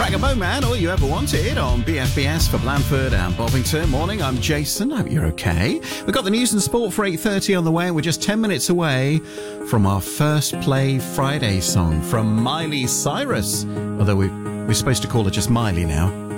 Vagabond Man, all you ever wanted on BFBS for Blandford and Bovington. Morning, I'm Jason. Hope you're okay. We've got the news and sport for 8:30 on the way, and we're just 10 minutes away from our first Play Friday song from Miley Cyrus. Although we're supposed to call her just Miley now.